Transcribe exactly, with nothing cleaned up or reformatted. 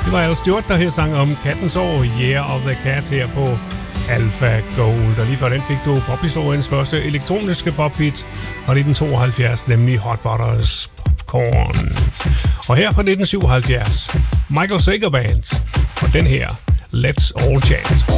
Det var Al Stewart, der her sang om kattens år, Year of the Cat, her på Alpha Gold. Og lige før den fik du pophistoriens første elektroniske pophit fra nitten tooghalvfjerds, nemlig Hot Butters Popcorn. Og her fra nitten syvoghalvfjerds, Michael Sager Band, og den her, Let's All Chant.